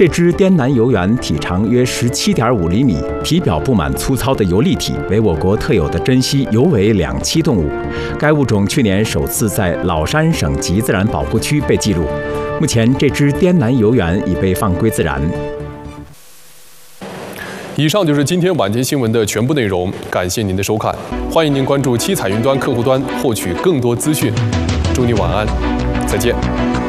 这只滇南游螈体长约17.5厘米，体表布满粗糙的游离体，为我国特有的珍稀尤为两栖动物。该物种去年首次在老山省级自然保护区被记录。目前，这只滇南游螈已被放归自然。 以上就是今天晚间新闻的全部内容，感谢您的收看，欢迎您关注七彩云端客户端获取更多资讯。祝你晚安，再见。